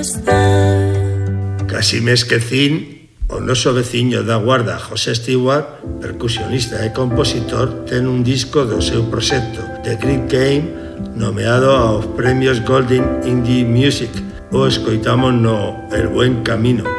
Casi me esquecín, o noso veciño da Guarda, José Stewart, percusionista e compositor, ten un disco do seu proxecto, The Great Game, nomeado aos premios Golden Indie Music. O escoitamos no El Buen Camino.